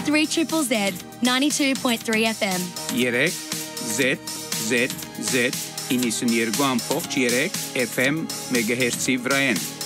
3 Triple Z, 92.3 FM. 3 Z, 92.3 FM MHz-ի վրայեն։